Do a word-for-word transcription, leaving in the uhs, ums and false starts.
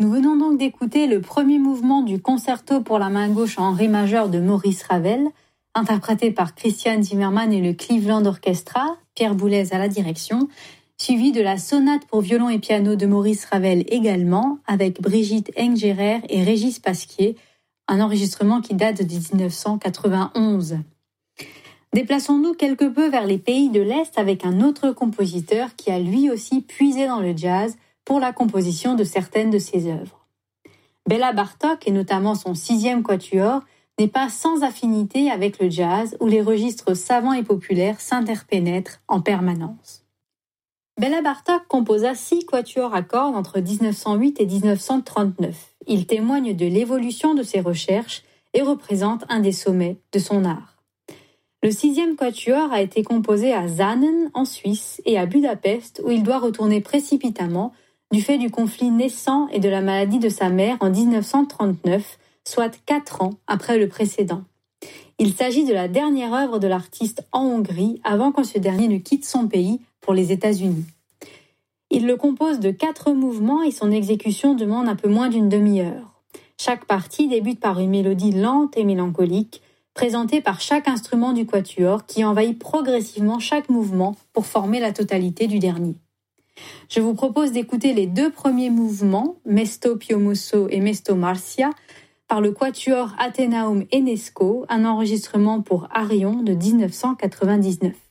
Nous venons donc d'écouter le premier mouvement du concerto pour la main gauche en ré majeur de Maurice Ravel, interprété par Christian Zimmermann et le Cleveland Orchestra, Pierre Boulez à la direction, suivi de la sonate pour violon et piano de Maurice Ravel également, avec Brigitte Engerer et Régis Pasquier, un enregistrement qui date de dix-neuf cent quatre-vingt-onze. Déplaçons-nous quelque peu vers les pays de l'Est avec un autre compositeur qui a lui aussi puisé dans le jazz pour la composition de certaines de ses œuvres. Béla Bartók, et notamment son sixième quatuor, n'est pas sans affinité avec le jazz où les registres savants et populaires s'interpénètrent en permanence. Béla Bartók composa six quatuors à cordes entre dix-neuf cent huit et dix-neuf cent trente-neuf. Il témoigne de l'évolution de ses recherches et représente un des sommets de son art. Le sixième quatuor a été composé à Zanen, en Suisse, et à Budapest, où il doit retourner précipitamment du fait du conflit naissant et de la maladie de sa mère en dix-neuf cent trente-neuf, soit quatre ans après le précédent. Il s'agit de la dernière œuvre de l'artiste en Hongrie avant que ce dernier ne quitte son pays pour les États-Unis. Il le compose de quatre mouvements et son exécution demande un peu moins d'une demi-heure. Chaque partie débute par une mélodie lente et mélancolique, présentée par chaque instrument du quatuor qui envahit progressivement chaque mouvement pour former la totalité du dernier. Je vous propose d'écouter les deux premiers mouvements, Mesto Piomoso et Mesto Marcia, par le quatuor Athenaeum Enesco, un enregistrement pour Arion de dix-neuf cent quatre-vingt-dix-neuf.